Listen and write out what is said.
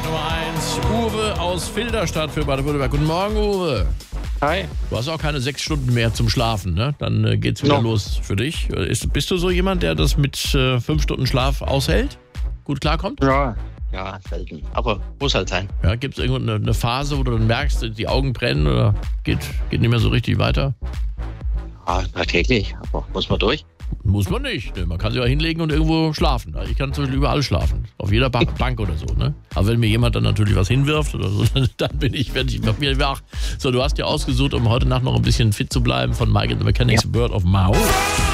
Nummer 1. Uwe aus Filderstadt für Baden-Württemberg. Guten Morgen, Uwe. Hi. Du hast auch keine 6 Stunden mehr zum Schlafen, ne? Dann geht's wieder los für dich. Bist du so jemand, der das mit 5 Stunden Schlaf aushält? Gut klarkommt? Ja, selten. Aber muss halt sein. Ja, gibt es irgendwo eine Phase, wo du dann merkst, die Augen brennen oder geht nicht mehr so richtig weiter? Ja, täglich. Aber muss man durch? Muss man nicht. Ne? Man kann sich ja hinlegen und irgendwo schlafen. Ich kann zum Beispiel überall schlafen. Auf jeder Bank oder so. Ne? Aber wenn mir jemand dann natürlich was hinwirft oder so, dann werde ich mir wach. So, du hast ja ausgesucht, um heute Nacht noch ein bisschen fit zu bleiben von Mike and the Mechanics, Word of Mouth.